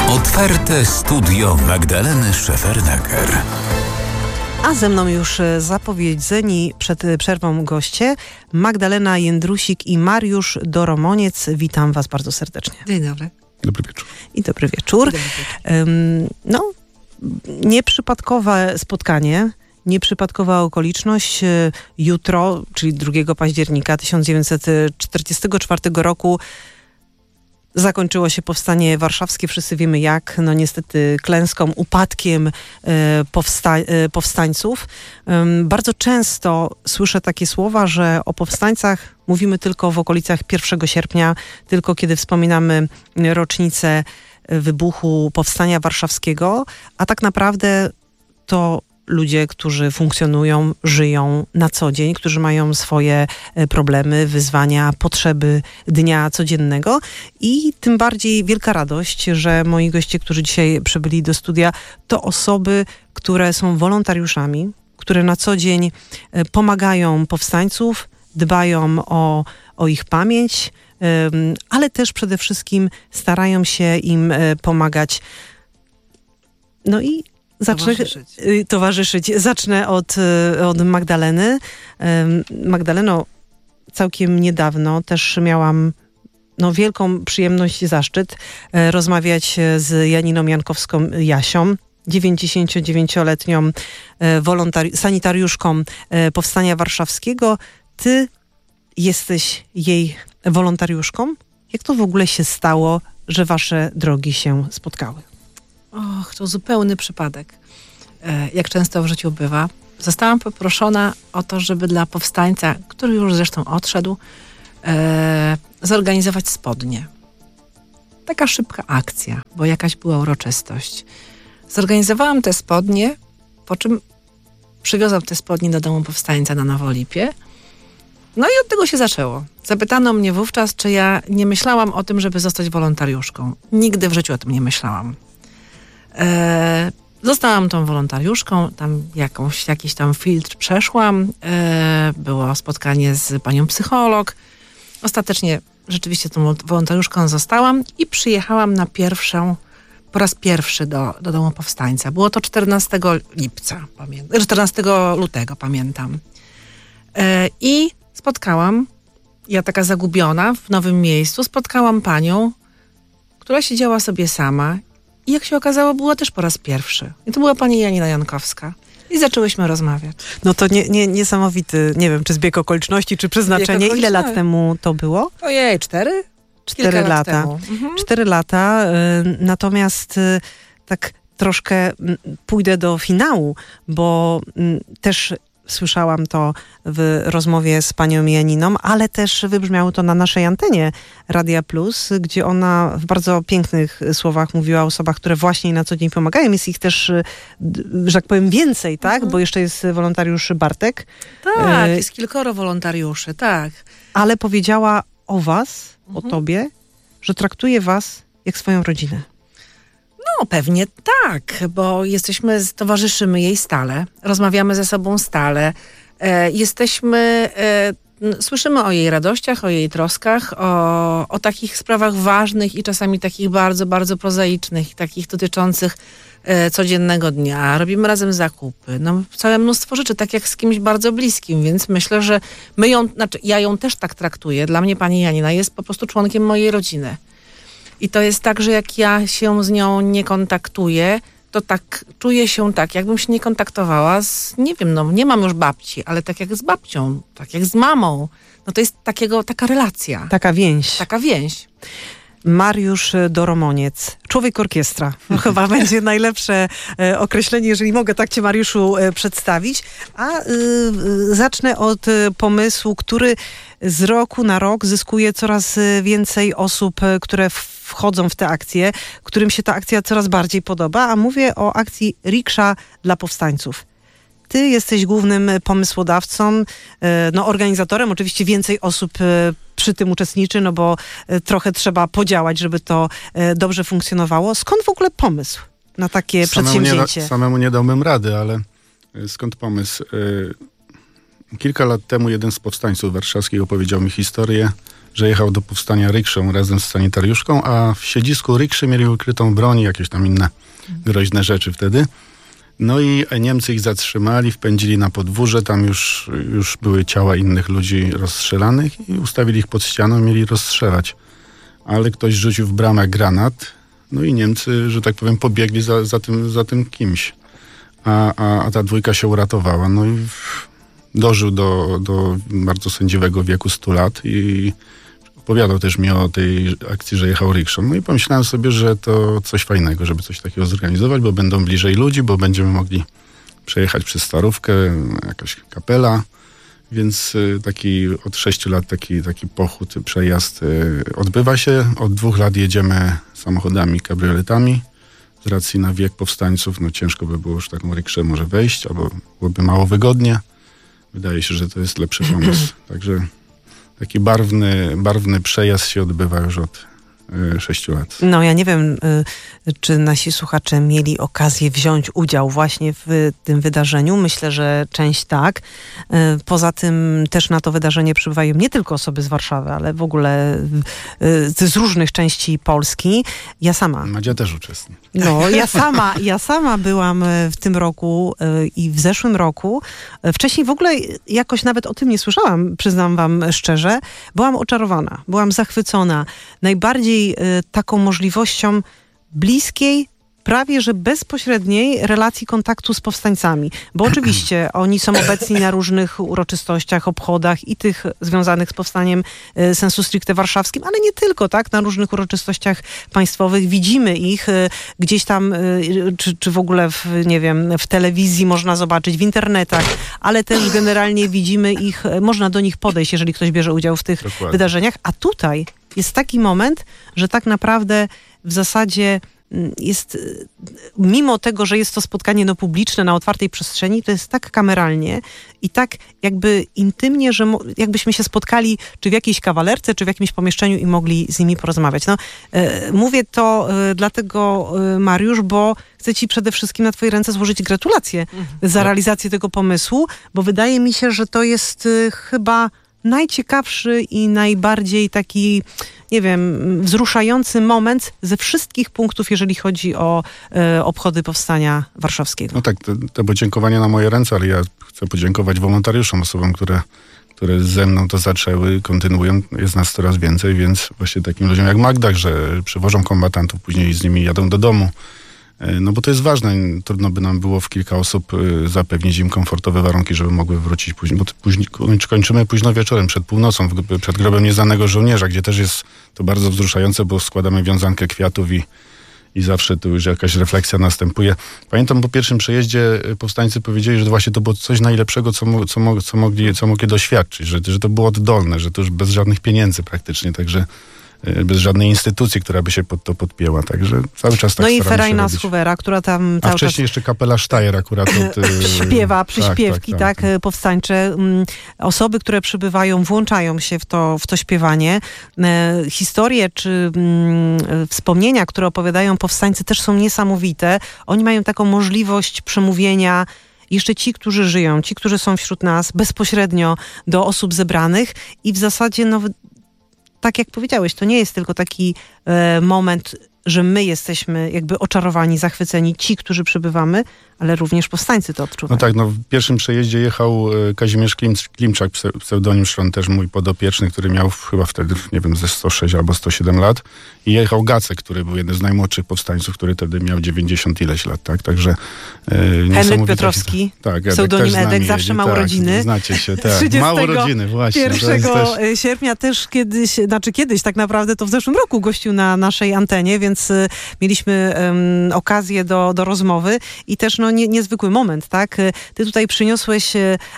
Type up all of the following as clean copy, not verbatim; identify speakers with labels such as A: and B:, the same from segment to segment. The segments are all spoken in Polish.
A: Otwarte studio Magdaleny Szefernaker.
B: A ze mną już zapowiedzeni przed przerwą goście Magdalena Jędrusik i Mariusz Doromoniec. Witam was bardzo serdecznie.
C: Dzień dobry.
D: Dobry wieczór.
B: I dobry wieczór. Nieprzypadkowe spotkanie, nieprzypadkowa okoliczność. Jutro, czyli 2 października 1944 roku zakończyło się powstanie warszawskie. Wszyscy wiemy jak. No niestety klęską, upadkiem powstańców. Bardzo często słyszę takie słowa, że o powstańcach mówimy tylko w okolicach 1 sierpnia, tylko kiedy wspominamy rocznicę wybuchu powstania warszawskiego, a tak naprawdę to ludzie, którzy funkcjonują, żyją na co dzień, którzy mają swoje problemy, wyzwania, potrzeby dnia codziennego i tym bardziej wielka radość, że moi goście, którzy dzisiaj przybyli do studia, to osoby, które są wolontariuszami, które na co dzień pomagają powstańców, dbają o ich pamięć, ale też przede wszystkim starają się im pomagać. No i towarzyszyć. Zacznę od Magdaleny. Magdaleno, całkiem niedawno też miałam wielką przyjemność i zaszczyt rozmawiać z Janiną Jankowską Jasią, 99-letnią sanitariuszką Powstania Warszawskiego. Ty jesteś jej wolontariuszką. Jak to w ogóle się stało, że wasze drogi się spotkały?
C: To zupełny przypadek. Jak często w życiu bywa. Zostałam poproszona o to, żeby dla powstańca, który już zresztą odszedł, zorganizować spodnie. Taka szybka akcja, bo jakaś była uroczystość. Zorganizowałam te spodnie, po czym przywiozłam te spodnie do domu powstańca na Nowolipie. No i od tego się zaczęło. Zapytano mnie wówczas, czy ja nie myślałam o tym, żeby zostać wolontariuszką. Nigdy w życiu o tym nie myślałam. Zostałam tą wolontariuszką, tam jakiś tam filtr przeszłam, było spotkanie z panią psycholog. Ostatecznie rzeczywiście tą wolontariuszką zostałam i przyjechałam po raz pierwszy do domu powstańca. Było to 14 lutego, pamiętam. I spotkałam, ja taka zagubiona w nowym miejscu, spotkałam panią, która siedziała sobie sama. I jak się okazało, była też po raz pierwszy. I to była pani Janina Jankowska. I zaczęłyśmy rozmawiać.
B: No to niesamowity, nie wiem, czy zbieg okoliczności, czy przeznaczenie. Ile lat temu to było?
C: Ojej, 4?
B: 4 lata. 4 lata. Natomiast tak troszkę pójdę do finału, bo też słyszałam to w rozmowie z panią Janiną, ale też wybrzmiało to na naszej antenie Radia Plus, gdzie ona w bardzo pięknych słowach mówiła o osobach, które właśnie na co dzień pomagają. Jest ich też, że tak powiem, więcej, tak? Bo jeszcze jest wolontariusz Bartek.
C: Tak, jest kilkoro wolontariuszy, tak.
B: Ale powiedziała o was, o tobie, że traktuje was jak swoją rodzinę.
C: No pewnie tak, bo towarzyszymy jej stale, rozmawiamy ze sobą stale, słyszymy o jej radościach, o jej troskach, o takich sprawach ważnych i czasami takich bardzo, bardzo prozaicznych, takich dotyczących codziennego dnia. Robimy razem zakupy, całe mnóstwo rzeczy, tak jak z kimś bardzo bliskim, więc myślę, że ja ją też tak traktuję. Dla mnie pani Janina jest po prostu członkiem mojej rodziny. I to jest tak, że jak ja się z nią nie kontaktuję, to tak czuję się tak, jakbym się nie kontaktowała nie mam już babci, ale tak jak z babcią, tak jak z mamą. No to jest taka relacja.
B: Taka więź.
C: Taka więź.
B: Mariusz Doromoniec, człowiek orkiestra. Chyba będzie najlepsze określenie, jeżeli mogę tak cię, Mariuszu, przedstawić. A zacznę od pomysłu, który z roku na rok zyskuje coraz więcej osób, które wchodzą w tę akcję, którym się ta akcja coraz bardziej podoba, a mówię o akcji Riksza dla powstańców. Ty jesteś głównym pomysłodawcą, organizatorem. Oczywiście więcej osób przy tym uczestniczy, bo trochę trzeba podziałać, żeby to dobrze funkcjonowało. Skąd w ogóle pomysł na takie przedsięwzięcie?
D: Samemu nie dałbym rady, ale skąd pomysł? Kilka lat temu jeden z powstańców warszawskich opowiedział mi historię, że jechał do powstania rikszą razem z sanitariuszką, a w siedzisku rikszy mieli ukrytą broń, jakieś tam inne groźne rzeczy wtedy. No i Niemcy ich zatrzymali, wpędzili na podwórze, tam już były ciała innych ludzi rozstrzelanych i ustawili ich pod ścianą, mieli rozstrzelać. Ale ktoś rzucił w bramę granat, no i Niemcy, że tak powiem, pobiegli za tym kimś. A ta dwójka się uratowała. No i dożył do bardzo sędziwego wieku 100 lat i opowiadał też mi o tej akcji, że jechał rikszą. No i pomyślałem sobie, że to coś fajnego, żeby coś takiego zorganizować, bo będą bliżej ludzi, bo będziemy mogli przejechać przez Starówkę, jakaś kapela. Więc od 6 lat taki pochód, przejazd odbywa się. Od 2 lat jedziemy samochodami, kabrioletami. Z racji na wiek powstańców, no ciężko by było już taką rikszę może wejść, albo byłoby mało wygodnie. Wydaje się, że to jest lepszy pomysł. Także taki barwny przejazd się odbywa już od 6 lat.
B: No ja nie wiem, czy nasi słuchacze mieli okazję wziąć udział właśnie w tym wydarzeniu. Myślę, że część tak. Poza tym też na to wydarzenie przybywają nie tylko osoby z Warszawy, ale w ogóle z różnych części Polski. Ja sama.
D: Madzia też uczestniczy.
B: No, ja sama byłam w tym roku i w zeszłym roku. Wcześniej w ogóle jakoś nawet o tym nie słyszałam, przyznam wam szczerze. Byłam oczarowana, byłam zachwycona. Najbardziej taką możliwością bliskiej, prawie że bezpośredniej relacji kontaktu z powstańcami. Bo oczywiście oni są obecni na różnych uroczystościach, obchodach i tych związanych z powstaniem sensu stricte warszawskim, ale nie tylko, tak? Na różnych uroczystościach państwowych widzimy ich gdzieś tam, czy w ogóle w telewizji można zobaczyć, w internetach, ale też generalnie widzimy ich, można do nich podejść, jeżeli ktoś bierze udział w tych wydarzeniach. A tutaj jest taki moment, że tak naprawdę w zasadzie jest, mimo tego, że jest to spotkanie publiczne na otwartej przestrzeni, to jest tak kameralnie i tak jakby intymnie, że jakbyśmy się spotkali czy w jakiejś kawalerce, czy w jakimś pomieszczeniu i mogli z nimi porozmawiać. No, mówię to dlatego, Mariusz, bo chcę ci przede wszystkim na twojej ręce złożyć gratulacje za realizację tego pomysłu, bo wydaje mi się, że to jest chyba najciekawszy i najbardziej taki, nie wiem, wzruszający moment ze wszystkich punktów, jeżeli chodzi o obchody Powstania Warszawskiego.
D: No tak, te podziękowania na moje ręce, ale ja chcę podziękować wolontariuszom, osobom, które ze mną to zaczęły, kontynuują. Jest nas coraz więcej, więc właśnie takim ludziom jak Magda, że przywożą kombatantów, później z nimi jadą do domu. No bo to jest ważne. Trudno by nam było w kilka osób zapewnić im komfortowe warunki, żeby mogły wrócić później. Bo kończymy późno wieczorem, przed północą, przed grobem nieznanego żołnierza, gdzie też jest to bardzo wzruszające, bo składamy wiązankę kwiatów i zawsze tu już jakaś refleksja następuje. Pamiętam po pierwszym przejeździe powstańcy powiedzieli, że to właśnie to było coś najlepszego, co mogli doświadczyć, że to było oddolne, że to już bez żadnych pieniędzy praktycznie, także bez żadnej instytucji, która by się pod to podpięła. Także cały czas tak.
B: No i Ferajna Schubera, która tam cały
D: wcześniej jeszcze kapela Steyr akurat
B: śpiewa przyśpiewki, tak, powstańcze. Osoby, które przybywają, włączają się w to śpiewanie. Historie czy wspomnienia, które opowiadają powstańcy, też są niesamowite. Oni mają taką możliwość przemówienia jeszcze ci, którzy żyją, ci, którzy są wśród nas, bezpośrednio do osób zebranych i w zasadzie tak jak powiedziałeś, to nie jest tylko taki moment, że my jesteśmy jakby oczarowani, zachwyceni, ci, którzy przybywamy, ale również powstańcy to odczuwają.
D: No tak, w pierwszym przejeździe jechał Kazimierz Klimczak, pseudonim Szron, też mój podopieczny, który miał chyba wtedy, nie wiem, ze 106 albo 107 lat. I jechał Gacek, który był jeden z najmłodszych powstańców, który wtedy miał 90 ileś lat, tak? Także
B: Henryk Piotrowski,
D: tak,
B: pseudonim Edek, zawsze ma urodziny.
D: Znacie się, tak. Ma urodziny, właśnie.
B: 1 sierpnia też kiedyś tak naprawdę to w zeszłym roku gościł na naszej antenie, więc mieliśmy okazję do rozmowy i też niezwykły moment, tak? Ty tutaj przyniosłeś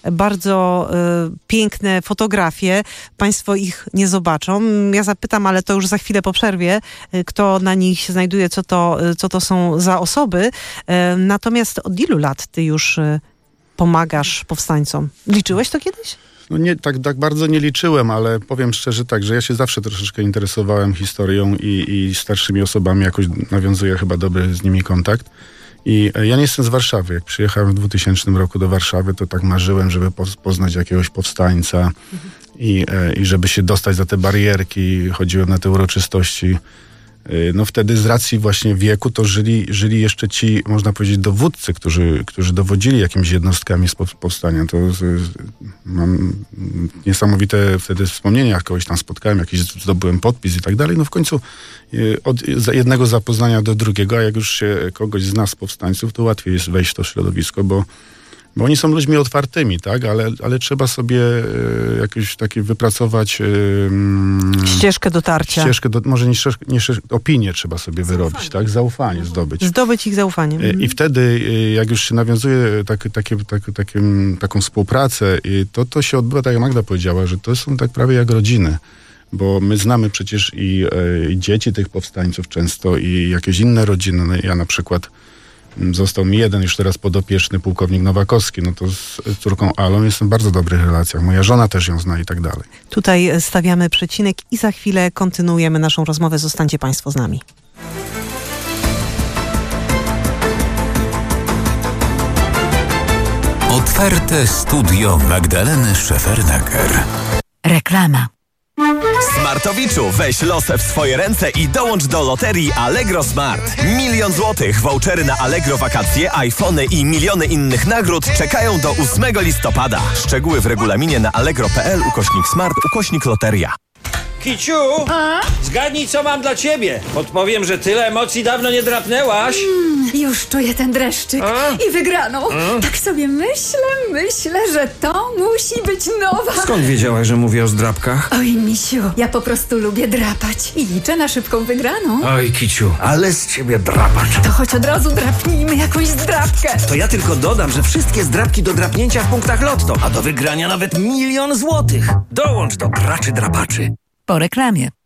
B: bardzo piękne fotografie. Państwo ich nie zobaczą. Ja zapytam, ale to już za chwilę po przerwie, kto na nich się znajduje, co to są za osoby. Natomiast od ilu lat ty już pomagasz powstańcom? Liczyłeś to kiedyś?
D: No nie, tak bardzo nie liczyłem, ale powiem szczerze tak, że ja się zawsze troszeczkę interesowałem historią i starszymi osobami, jakoś nawiązuję chyba dobry z nimi kontakt. I ja nie jestem z Warszawy. Jak przyjechałem w 2000 roku do Warszawy, to tak marzyłem, żeby poznać jakiegoś powstańca. i żeby się dostać za te barierki, chodziłem na te uroczystości. No wtedy z racji właśnie wieku to żyli jeszcze ci, można powiedzieć, dowódcy, którzy dowodzili jakimiś jednostkami z powstania. To mam niesamowite wtedy wspomnienia, jak kogoś tam spotkałem, jakiś zdobyłem podpis i tak dalej. No w końcu od jednego zapoznania do drugiego, a jak już się kogoś zna z powstańców, to łatwiej jest wejść w to środowisko, bo oni są ludźmi otwartymi, tak? Ale trzeba sobie jakoś takie wypracować...
B: ścieżkę dotarcia.
D: Może nie opinię trzeba sobie wyrobić, tak? Zaufanie zdobyć.
B: Zdobyć ich zaufanie.
D: I wtedy, jak już się nawiązuje taką współpracę, to się odbywa, tak jak Magda powiedziała, że to są tak prawie jak rodziny. Bo my znamy przecież i dzieci tych powstańców często i jakieś inne rodziny. No, ja na przykład... Został mi jeden już teraz podopieczny pułkownik Nowakowski, no to z córką Alą jestem w bardzo dobrych relacjach. Moja żona też ją zna i tak dalej.
B: Tutaj stawiamy przecinek i za chwilę kontynuujemy naszą rozmowę. Zostańcie Państwo z nami.
A: Otwarte studio Magdaleny Szefernaker.
E: Reklama.
F: Smartowiczu, weź losy w swoje ręce i dołącz do loterii Allegro Smart. 1 000 000 złotych, vouchery na Allegro wakacje, iPhony i miliony innych nagród czekają do 8 listopada. Szczegóły w regulaminie na allegro.pl/smart/loteria.
G: Kiciu, zgadnij, co mam dla ciebie. Podpowiem, że tyle emocji dawno nie drapnęłaś.
E: Już czuję ten dreszczyk i wygraną. Tak sobie myślę, że to musi być nowa.
G: Skąd wiedziałaś, że mówię o zdrapkach?
E: Oj, misiu, ja po prostu lubię drapać i liczę na szybką wygraną.
G: Oj, Kiciu, ale z ciebie drapacz.
E: To choć od razu drapnijmy jakąś zdrapkę.
G: To ja tylko dodam, że wszystkie zdrapki do drapnięcia w punktach Lotto, a do wygrania nawet 1 000 000 złotych. Dołącz do graczy drapaczy.
H: Po reklamie.